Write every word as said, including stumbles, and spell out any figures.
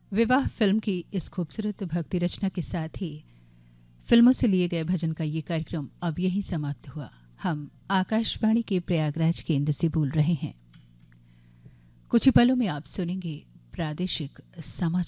विवाह फिल्म की इस खूबसूरत भक्ति रचना के साथ ही फिल्मों से लिए गए भजन का ये कार्यक्रम अब यहीं समाप्त हुआ। हम आकाशवाणी के प्रयागराज केंद्र से बोल रहे हैं। कुछ ही पलों में आप सुनेंगे प्रादेशिक समाचार।